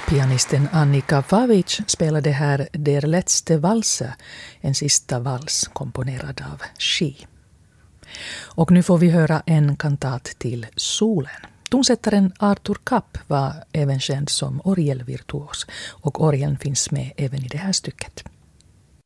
Pianisten Annika Pavic spelade här Der letzte Walse, en sista vals komponerad av Ski. Och nu får vi höra en kantat till Solen. Tonsättaren Arthur Kapp var även känd som orgelvirtuos och orgeln finns med även i det här stycket.